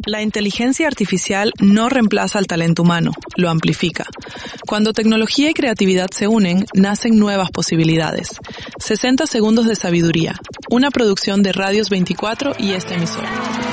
La inteligencia artificial no reemplaza al talento humano, lo amplifica. Cuando tecnología y creatividad se unen, nacen nuevas posibilidades. 60 segundos de sabiduría, una producción de Radios 24 y esta emisora.